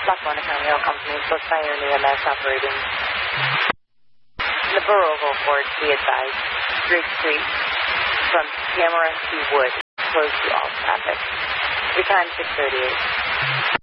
Lackawanna County Oil Company, both Pioneer and EMS operating. The borough of Old Fort, be advised, Drake Street from Tamara to Wood, closed to all traffic. Your time 6:38.